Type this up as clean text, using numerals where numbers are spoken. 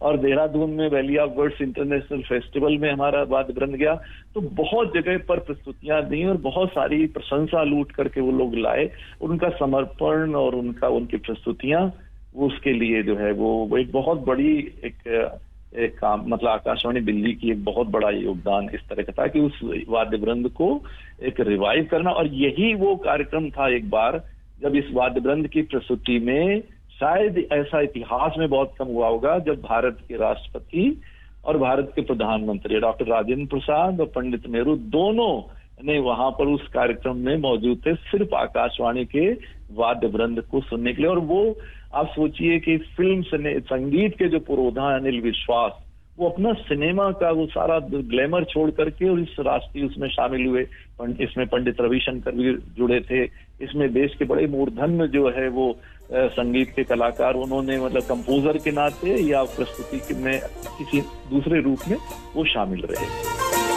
और देहरादून में valley of words international festival में हमारा वाद्य वृंद गया। तो बहुत जगह पर प्रस्तुतियां दी और बहुत सारी प्रशंसा लूट करके वो लोग लाए। उनका समर्पण और उनकी प्रस्तुतियां उसके लिए जो है वो एक बहुत बड़ी एक काम, मतलब आकाशवाणी दिल्ली की एक बहुत बड़ा योगदान इस तरह का था कि उस वाद्य वृंद को एक रिवाइव करना। और यही वो कार्यक्रम था एक बार जब इस वाद्य वृंद की प्रस्तुति में, शायद ऐसा इतिहास में बहुत कम हुआ होगा, जब भारत के राष्ट्रपति और भारत के प्रधानमंत्री डॉक्टर राजेंद्र प्रसाद और पंडित नेहरू दोनों ने वहां पर उस कार्यक्रम में मौजूद थे, सिर्फ आकाशवाणी के वाद्य वृंद को सुनने के लिए। और वो आप सोचिए कि फिल्म संगीत के जो पुरोधा अनिल विश्वास, वो अपना सिनेमा का वो सारा ग्लैमर छोड़ करके और इस राष्ट्रीय उसमें शामिल हुए। इसमें पंडित रविशंकर भी जुड़े थे, इसमें देश के बड़े मूर्धन्य जो है वो संगीत के कलाकार, उन्होंने मतलब कंपोजर के नाते या प्रस्तुति में किसी दूसरे रूप में वो शामिल रहे।